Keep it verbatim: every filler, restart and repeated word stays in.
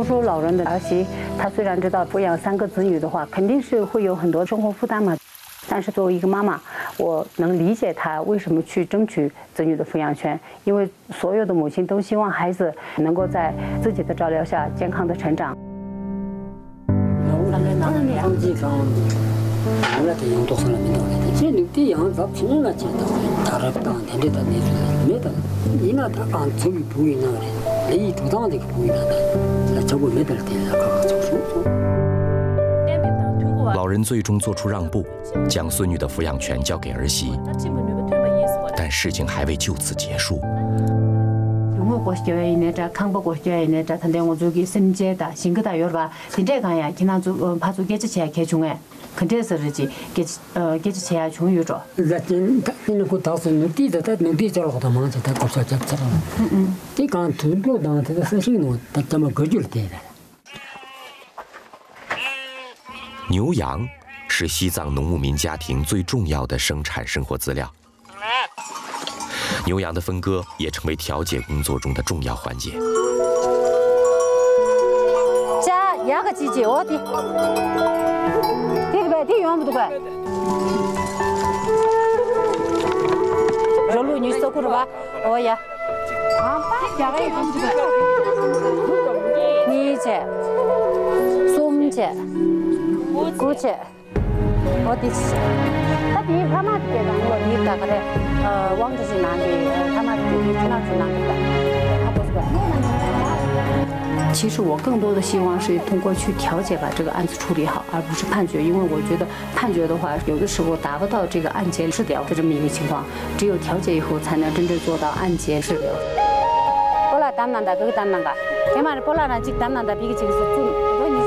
数老人的儿媳，她虽然知道抚养三个子女的话，肯定是会有很多生活负担嘛。但是作为一个妈妈，我能理解她为什么去争取子女的抚养权，因为所有的母亲都希望孩子能够在自己的照料下健康的成长。 我的养多少了没到的，这你的养咋拼了？这到他这当天的到那处没到，你那他刚走一步一那的，那一主张这个步一那的，那结果没得了的，刚刚走手手。 老人最终做出让步，将孙女的抚养权交给儿媳，但事情还未就此结束。 我过去原来这康不过去原来这他连我做给生节的新个大月吧，现在看呀，经常做呃怕做给之前开穷哎，肯定是日子给呃给之前穷有着。 那今他那个当时农地的他农地交了好多忙去，他搞小家子了。嗯嗯。这刚土路当他的事情呢，他怎么解决了的？ 牛羊是西藏农牧民家庭最重要的生产生活资料。 牛羊的分割也成为调解工作中的重要环节。 加两个季节哦的，对不对？对，用不对吧？这路你走过了吧？哦呀，啊，两个一个对不对？你节、松节、古节，我的是。 他第一他妈的给让我你大概的呃王子是哪里？他妈的你听到是哪里的？他不是吧？其实我更多的希望是通过去调解把这个案子处理好，而不是判决，因为我觉得判决的话，有的时候达不到这个案件治疗的这么一个情况，只有调解以后才能真正做到案件治疗。波拉担当的，这个担当的，起码是波拉呢，这担当的比个这个是重。